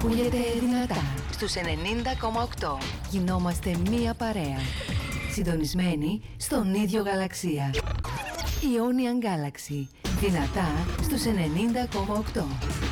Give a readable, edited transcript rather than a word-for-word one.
ακούγεται δυνατά στους 90,8. Γινόμαστε μία παρέα, συντονισμένοι στον ίδιο γαλαξία. Ionian Galaxy, δυνατά στους 90,8.